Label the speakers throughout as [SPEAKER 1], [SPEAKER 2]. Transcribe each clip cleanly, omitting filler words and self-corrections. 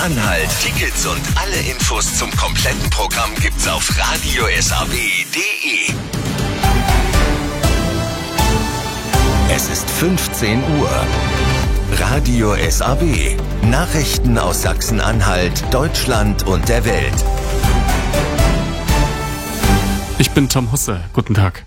[SPEAKER 1] Sachsen-Anhalt. Tickets und alle Infos zum kompletten Programm gibt's auf radiosaw.de. Es ist 15 Uhr. Radio SAW. Nachrichten aus Sachsen-Anhalt, Deutschland und der Welt.
[SPEAKER 2] Ich bin Tom Husse. Guten Tag.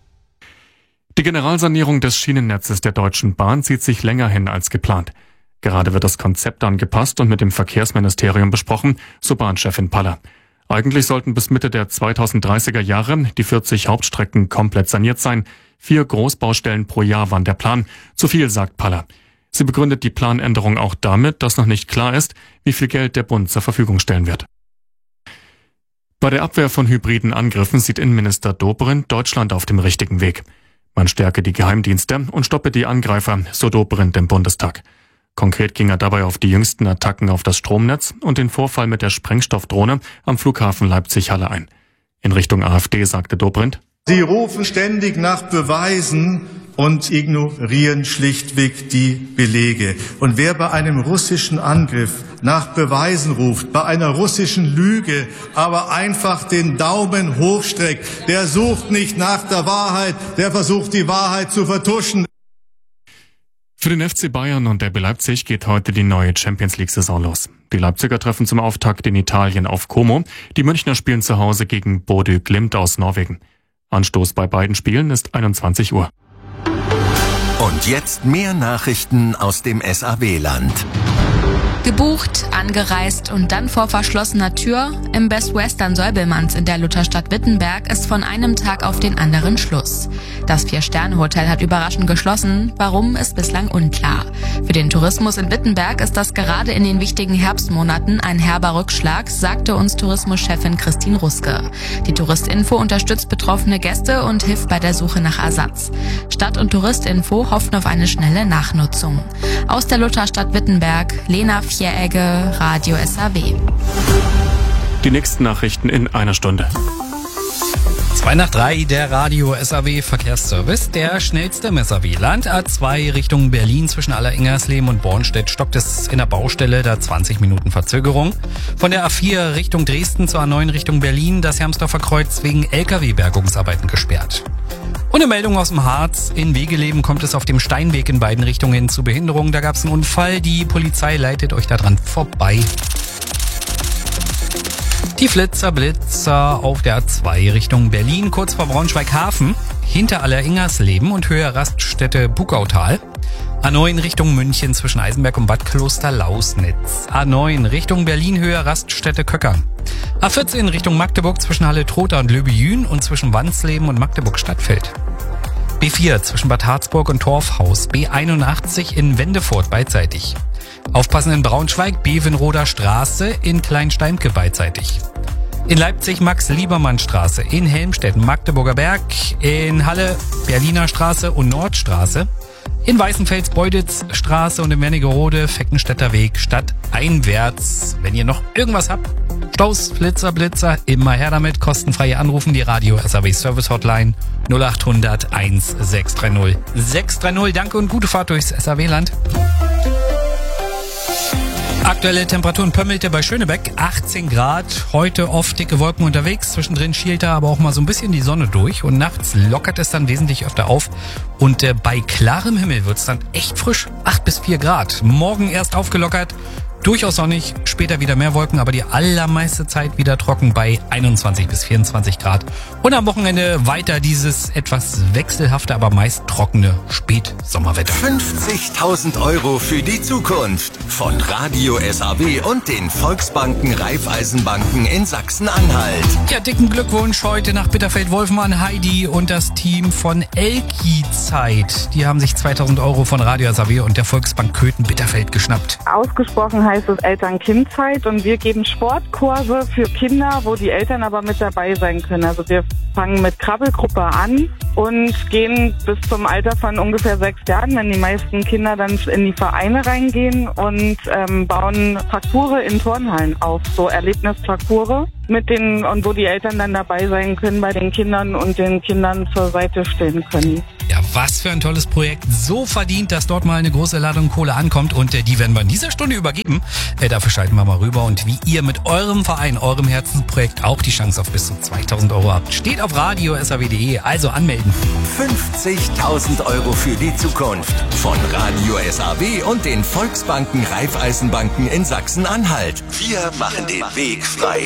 [SPEAKER 2] Die Generalsanierung des Schienennetzes der Deutschen Bahn zieht sich länger hin als geplant. Gerade wird das Konzept angepasst und mit dem Verkehrsministerium besprochen, so Bahnchefin Paller. Eigentlich sollten bis Mitte der 2030er Jahre die 40 Hauptstrecken komplett saniert sein. 4 Großbaustellen pro Jahr waren der Plan. Zu viel, sagt Paller. Sie begründet die Planänderung auch damit, dass noch nicht klar ist, wie viel Geld der Bund zur Verfügung stellen wird. Bei der Abwehr von hybriden Angriffen sieht Innenminister Dobrindt Deutschland auf dem richtigen Weg. Man stärke die Geheimdienste und stoppe die Angreifer, so Dobrindt im Bundestag. Konkret ging er dabei auf die jüngsten Attacken auf das Stromnetz und den Vorfall mit der Sprengstoffdrohne am Flughafen Leipzig-Halle ein. In Richtung AfD sagte Dobrindt:
[SPEAKER 3] Sie rufen ständig nach Beweisen und ignorieren schlichtweg die Belege. Und wer bei einem russischen Angriff nach Beweisen ruft, bei einer russischen Lüge, aber einfach den Daumen hochstreckt, der sucht nicht nach der Wahrheit, der versucht die Wahrheit zu vertuschen.
[SPEAKER 2] Für den FC Bayern und RB Leipzig geht heute die neue Champions-League-Saison los. Die Leipziger treffen zum Auftakt in Italien auf Como. Die Münchner spielen zu Hause gegen Bodø Glimt aus Norwegen. Anstoß bei beiden Spielen ist 21 Uhr.
[SPEAKER 1] Und jetzt mehr Nachrichten aus dem SAW-Land.
[SPEAKER 4] Gebucht, angereist und dann vor verschlossener Tür. Im Best Western Säubelmanns in der Lutherstadt Wittenberg ist von einem Tag auf den anderen Schluss. Das 4-Sterne-Hotel hat überraschend geschlossen. Warum, ist bislang unklar. Für den Tourismus in Wittenberg ist das gerade in den wichtigen Herbstmonaten ein herber Rückschlag, sagte uns Tourismuschefin Christine Ruske. Die Touristinfo unterstützt betroffene Gäste und hilft bei der Suche nach Ersatz. Stadt- und Touristinfo hoffen auf eine schnelle Nachnutzung. Aus der Lutherstadt Wittenberg, Lena Vieregge, Radio SAW.
[SPEAKER 2] Die nächsten Nachrichten in einer Stunde.
[SPEAKER 5] 2 nach 3, der Radio SAW Verkehrsservice, der schnellste im SAW-Land. A2 Richtung Berlin zwischen Alleringers-Lehm und Bornstedt stockt es in der Baustelle, da 20 Minuten Verzögerung. Von der A4 Richtung Dresden zur A9 Richtung Berlin, das Hermsdorfer Kreuz wegen LKW-Bergungsarbeiten gesperrt. Und eine Meldung aus dem Harz. In Wegeleben kommt es auf dem Steinweg in beiden Richtungen zu Behinderungen. Da gab es einen Unfall. Die Polizei leitet euch da dran vorbei. Die Blitzer auf der A2 Richtung Berlin, kurz vor Braunschweig-Hafen, hinter Alleringers-Lehm und Höhe Raststätte Bugautal. A9 Richtung München zwischen Eisenberg und Bad Kloster-Lausnitz. A9 Richtung Berlin, Höhe Raststätte Köckern. A14 Richtung Magdeburg zwischen Halle-Trotha und Löbejün und zwischen Wansleben und Magdeburg-Stadtfeld. B4 zwischen Bad Harzburg und Torfhaus. B81 in Wendefurt beidseitig. Aufpassen in Braunschweig, Bevenroder Straße in Kleinsteimke beidseitig. In Leipzig Max-Liebermann-Straße, in Helmstedt Magdeburger Berg, in Halle Berliner Straße und Nordstraße, in Weißenfels Beuditz-Straße und in Wernigerode Feckenstädter Weg stadteinwärts. Wenn ihr noch irgendwas habt, Staus, Blitzer, immer her damit, kostenfreie Anrufen, die Radio SAW Service Hotline 0800 1630 630. Danke und gute Fahrt durchs SAW-Land. Aktuelle Temperaturen Pömmelte bei Schönebeck 18 Grad. Heute oft dicke Wolken unterwegs. Zwischendrin schielt da aber auch mal so ein bisschen die Sonne durch. Und nachts lockert es dann wesentlich öfter auf. Und bei klarem Himmel wird es dann echt frisch. 8 bis 4 Grad. Morgen erst aufgelockert. Durchaus sonnig, später wieder mehr Wolken, aber die allermeiste Zeit wieder trocken bei 21 bis 24 Grad. Und am Wochenende weiter dieses etwas wechselhafte, aber meist trockene Spätsommerwetter.
[SPEAKER 1] 50.000 € für die Zukunft von Radio SAW und den Volksbanken Raiffeisenbanken in Sachsen-Anhalt.
[SPEAKER 5] Ja, dicken Glückwunsch heute nach Bitterfeld-Wolfmann, Heidi und das Team von Elki-Zeit. Die haben sich 2.000 € von Radio SAW und der Volksbank Köthen-Bitterfeld geschnappt.
[SPEAKER 6] Ausgesprochen heißt es Eltern-Kind-Zeit und wir geben Sportkurse für Kinder, wo die Eltern aber mit dabei sein können. Also wir fangen mit Krabbelgruppe an und gehen bis zum Alter von ungefähr 6 Jahren, wenn die meisten Kinder dann in die Vereine reingehen und bauen Parcours in Turnhallen auf, so Erlebnisparcours mit denen und wo die Eltern dann dabei sein können bei den Kindern und den Kindern zur Seite stehen können.
[SPEAKER 5] Ja, Was für ein tolles Projekt. So verdient, dass dort mal eine große Ladung Kohle ankommt und die werden wir in dieser Stunde übergeben. Dafür schalten wir mal rüber und wie ihr mit eurem Verein, eurem Herzensprojekt auch die Chance auf bis zu 2.000 Euro habt, steht auf radio.saw.de, also anmelden.
[SPEAKER 1] 50.000 Euro für die Zukunft von Radio SAW und den Volksbanken Raiffeisenbanken in Sachsen-Anhalt. Wir machen den Weg frei.